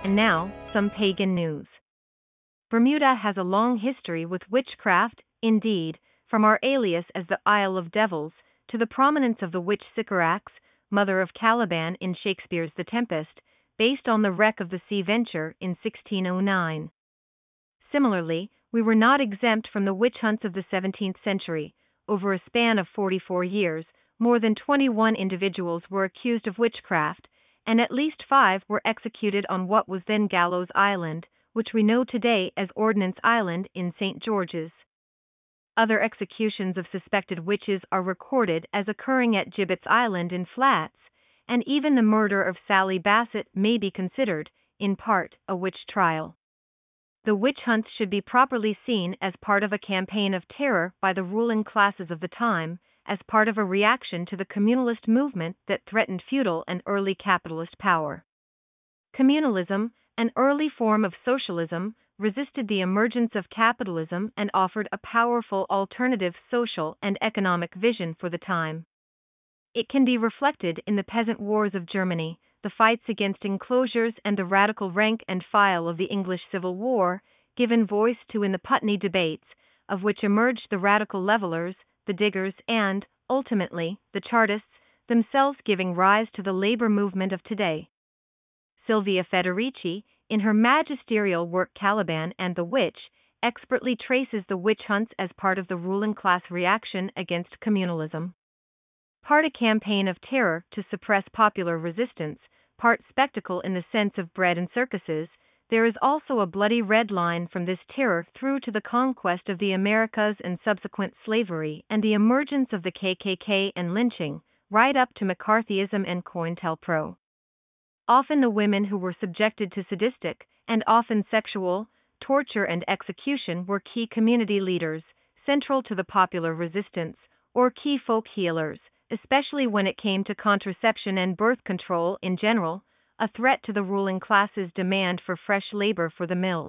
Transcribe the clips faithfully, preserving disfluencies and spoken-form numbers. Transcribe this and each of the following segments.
And now, some pagan news. Bermuda has a long history with witchcraft, indeed, from our alias as the Isle of Devils, to the prominence of the witch Sycorax, mother of Caliban in Shakespeare's The Tempest, based on the wreck of the Sea Venture in sixteen oh nine. Similarly, we were not exempt from the witch hunts of the seventeenth century. Over a span of forty-four years, more than twenty-one individuals were accused of witchcraft, and at least five were executed on what was then Gallows Island, which we know today as Ordnance Island in Saint George's. Other executions of suspected witches are recorded as occurring at Gibbets Island in Flats, and even the murder of Sally Bassett may be considered, in part, a witch trial. The witch hunts should be properly seen as part of a campaign of terror by the ruling classes of the time, as part of a reaction to the communalist movement that threatened feudal and early capitalist power. Communalism, an early form of socialism, resisted the emergence of capitalism and offered a powerful alternative social and economic vision for the time. It can be reflected in the peasant wars of Germany, the fights against enclosures, and the radical rank and file of the English Civil War, given voice to in the Putney debates, of which emerged the radical levelers, the diggers, and, ultimately, the Chartists, themselves giving rise to the labor movement of today. Silvia Federici, in her magisterial work Caliban and the Witch, expertly traces the witch hunts as part of the ruling class reaction against communalism. Part a campaign of terror to suppress popular resistance, part spectacle in the sense of bread and circuses, there is also a bloody red line from this terror through to the conquest of the Americas and subsequent slavery and the emergence of the K K K and lynching, right up to McCarthyism and COINTELPRO. Often the women who were subjected to sadistic, and often sexual, torture and execution were key community leaders, central to the popular resistance, or key folk healers, especially when it came to contraception and birth control in general, a threat to the ruling class's demand for fresh labor for the mills.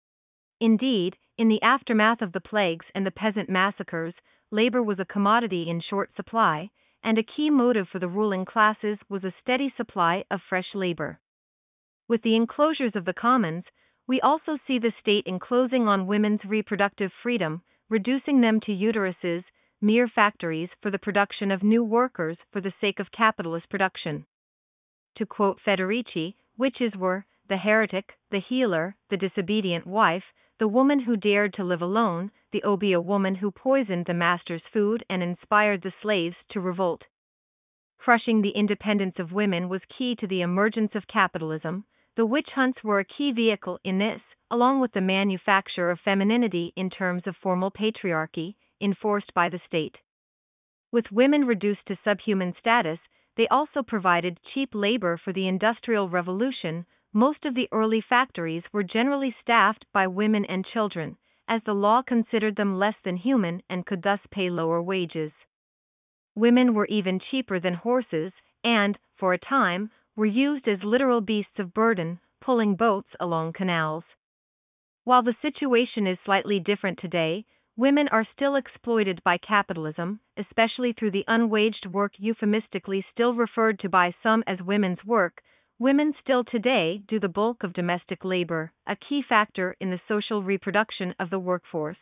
Indeed, in the aftermath of the plagues and the peasant massacres, labor was a commodity in short supply, and a key motive for the ruling classes was a steady supply of fresh labor. With the enclosures of the commons, we also see the state enclosing on women's reproductive freedom, reducing them to uteruses, mere factories for the production of new workers for the sake of capitalist production. To quote Federici, witches were the heretic, the healer, the disobedient wife, the woman who dared to live alone, the obeah woman who poisoned the master's food and inspired the slaves to revolt. Crushing the independence of women was key to the emergence of capitalism. The witch hunts were a key vehicle in this, along with the manufacture of femininity in terms of formal patriarchy, enforced by the state. With women reduced to subhuman status, they also provided cheap labor for the Industrial Revolution. Most of the early factories were generally staffed by women and children, as the law considered them less than human and could thus pay lower wages. Women were even cheaper than horses, and, for a time, were used as literal beasts of burden, pulling boats along canals. While the situation is slightly different today, women are still exploited by capitalism, especially through the unwaged work euphemistically still referred to by some as women's work. Women still today do the bulk of domestic labor, a key factor in the social reproduction of the workforce.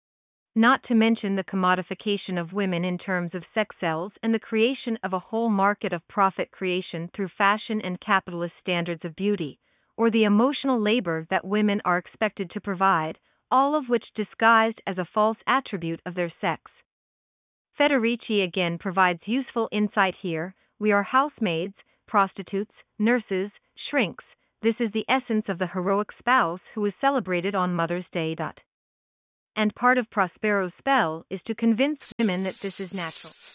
Not to mention the commodification of women in terms of sex cells and the creation of a whole market of profit creation through fashion and capitalist standards of beauty, or the emotional labor that women are expected to provide, all of which disguised as a false attribute of their sex. Federici again provides useful insight here. We are housemaids, prostitutes, nurses, shrinks. This is the essence of the heroic spouse who is celebrated on Mother's Day. And part of Prospero's spell is to convince women that this is natural.